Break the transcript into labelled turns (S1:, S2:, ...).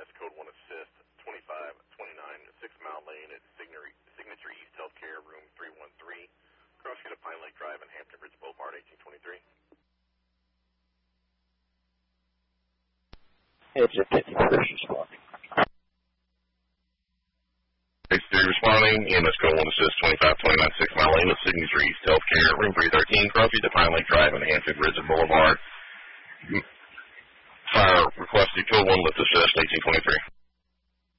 S1: EMS code 1 assist, 2529 6 Mile Lane at Signature East Healthcare, room 313, crossing of Pine Lake Drive and Hampton Ridge Boulevard, 1823.
S2: It's a 54 responding.
S1: Responding, EMS code 1 assist, 2529 6 Mile Lane at Signature East Healthcare, room 313, crossing of Pine Lake Drive and Hampton Ridge Boulevard. Fire requested code 1 lift assist, 1823.